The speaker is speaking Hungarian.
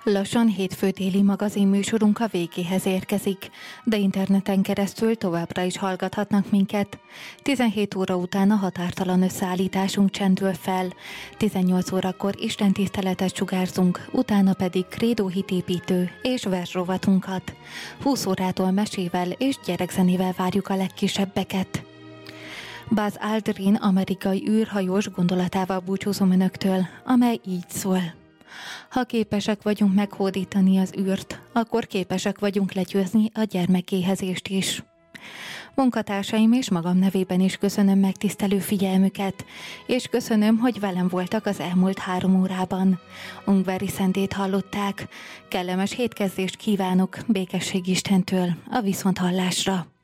Lassan hétfő téli magazinműsorunk a végéhez érkezik, de interneten keresztül továbbra is hallgathatnak minket. 17 óra után a határtalan összeállításunk csendül fel, 18 órakor istentiszteletet sugárzunk, utána pedig krédóhitépítő és versrovatunkat. 20 órától mesével és gyerekzenével várjuk a legkisebbeket. Buzz Aldrin amerikai űrhajós gondolatával búcsúzom önöktől, amely így szól. Ha képesek vagyunk meghódítani az űrt, akkor képesek vagyunk legyőzni a gyermekéhezést is. Munkatársaim és magam nevében is köszönöm megtisztelő figyelmüket, és köszönöm, hogy velem voltak az elmúlt 3 órában. Ungvári Szentét hallották. Kellemes hétkezdést kívánok békesség Istentől a viszonthallásra.